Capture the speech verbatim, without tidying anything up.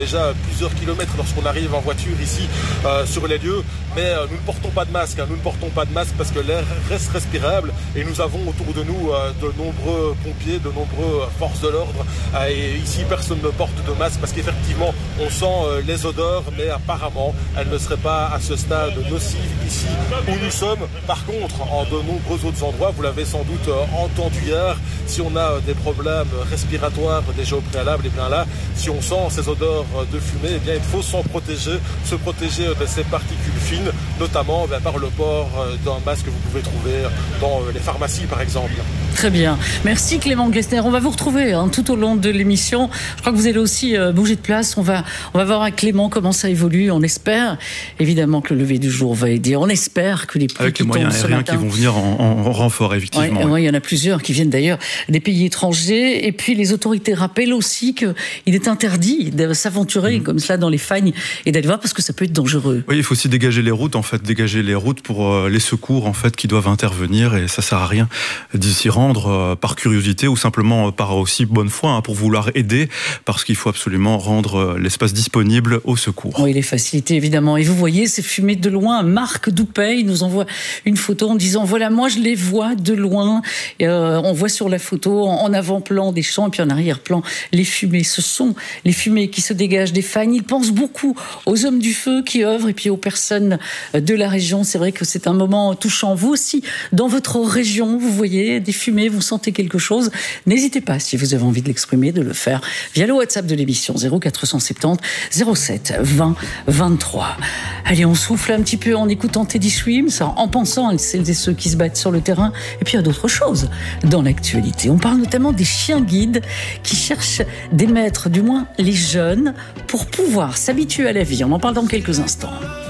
Déjà plusieurs kilomètres lorsqu'on arrive en voiture ici euh, sur les lieux, mais euh, nous ne portons pas de masque, hein, nous ne portons pas de masque parce que l'air reste respirable et nous avons autour de nous euh, de nombreux pompiers, de nombreux euh, forces de l'ordre euh, et ici personne ne porte de masque parce qu'effectivement on sent euh, les odeurs, mais apparemment elles ne seraient pas à ce stade nocives ici où nous sommes. Par contre, en de nombreux autres endroits, vous l'avez sans doute euh, entendu hier, si on a euh, des problèmes respiratoires déjà au préalable, et bien là, si on sent ces odeurs de fumée, eh bien, il faut s'en protéger, se protéger de ces particules fines, notamment eh bien, par le port d'un masque que vous pouvez trouver dans les pharmacies par exemple. Très bien. Merci Clément Gessner. On va vous retrouver hein, tout au long de l'émission. Je crois que vous allez aussi euh, bouger de place. On va, on va voir avec Clément comment ça évolue. On espère évidemment que le lever du jour va aider. On espère que les pluies avec qui les moyens tombent ce aériens matin, qui vont venir en, en renfort, effectivement. Ouais, ouais, il y en a plusieurs qui viennent d'ailleurs des pays étrangers. Et puis les autorités rappellent aussi qu'il est interdit de s'aventurer mmh. comme cela dans les fagnes et d'aller voir parce que ça peut être dangereux. Oui, il faut aussi dégager les routes, en fait, dégager les routes pour euh, les secours en fait qui doivent intervenir et ça sert à rien d'y s'y rendre euh, par curiosité ou simplement euh, par aussi bonne foi hein, pour vouloir aider parce qu'il faut absolument rendre euh, l'espace disponible au secours. Oui, les facilités évidemment. Et vous voyez ces fumées de loin. Marc Doupey il nous envoie une photo en disant voilà moi je les vois de loin. Et, euh, on voit sur la photo en, en avant-plan des champs et puis en arrière-plan les fumées. Ce sont les fumées qui se dégagent des fagnes. Il pense beaucoup aux hommes du feu qui œuvrent et puis aux personnes de la région. C'est vrai que c'est un moment touchant. Vous aussi, dans votre région, vous voyez des fumées, vous sentez quelque chose. N'hésitez pas, si vous avez envie de l'exprimer, de le faire via le WhatsApp de l'émission zéro quatre cent soixante-dix zéro sept vingt vingt-trois. Allez, on souffle un petit peu en écoutant Teddy Swims, en pensant à celles et ceux qui se battent sur le terrain. Et puis, il y a d'autres choses dans l'actualité. On parle notamment des chiens guides qui cherchent des maîtres, du moins les jeunes, pour pouvoir s'habituer à la vie. On en parle dans quelques instants.